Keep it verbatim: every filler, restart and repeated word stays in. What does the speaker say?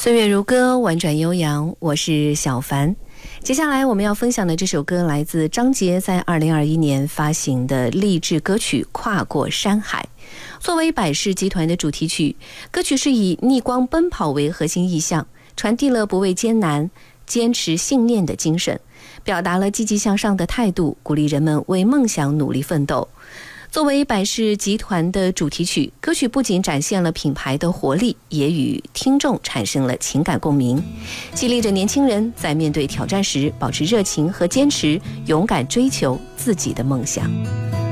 岁月如歌，婉转悠扬，我是小凡。接下来我们要分享的这首歌来自张杰在二零二一年发行的励志歌曲《跨过山海》。作为百事集团的主题曲，歌曲是以逆光奔跑为核心意象，传递了不畏艰难、坚持信念的精神，表达了积极向上的态度，鼓励人们为梦想努力奋斗。作为百事集团的主题曲，歌曲不仅展现了品牌的活力，也与听众产生了情感共鸣，激励着年轻人在面对挑战时保持热情和坚持，勇敢追求自己的梦想。